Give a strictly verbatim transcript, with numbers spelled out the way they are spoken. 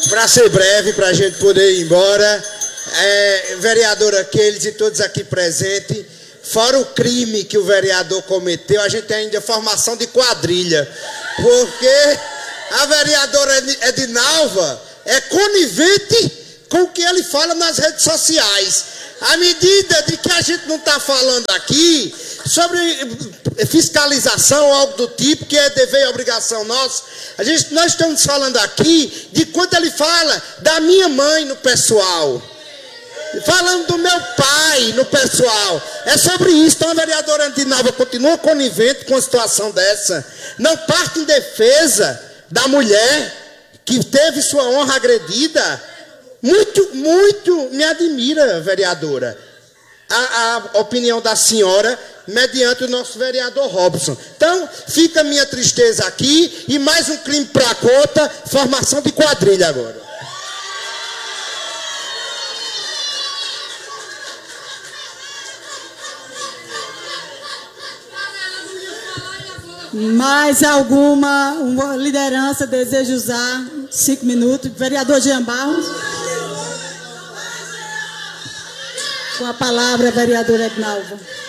Para ser breve, para a gente poder ir embora, é, vereador Aqueles e todos aqui presentes, fora o crime que o vereador cometeu, a gente tem ainda formação de quadrilha, porque a vereadora Edinalva é conivente com o que ele fala nas redes sociais. À medida de que a gente não está falando aqui sobre fiscalização, algo do tipo, que é dever e obrigação nossa, a gente, nós estamos falando aqui de quanto ele fala da minha mãe no pessoal, falando do meu pai no pessoal. É sobre isso. Então a vereadora Edinalva continua conivente com uma situação dessa, não parte em defesa da mulher que teve sua honra agredida. Muito, muito me admira, vereadora, a, a opinião da senhora mediante o nosso vereador Robson. Então, fica a minha tristeza aqui e mais um crime para conta, formação de quadrilha agora. Mais alguma uma liderança deseja usar cinco minutos? Vereador Jean Barros. Com a palavra, vereadora Edinalva.